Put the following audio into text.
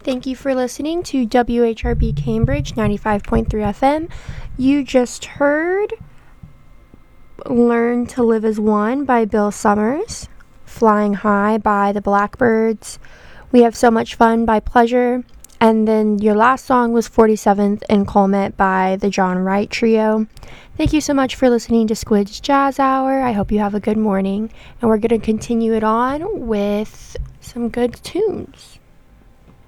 Thank you for listening to WHRB Cambridge 95.3 FM. You just heard Learn to Live as One by Bill Summers, Flying High by the Blackbirds, We Have So Much Fun by Pleasure, and then your last song was 47th Installment by the John Wright Trio. Thank you so much for listening to Squid's Jazz Hour. I hope you have a good morning, and we're going to continue it on with some good tunes.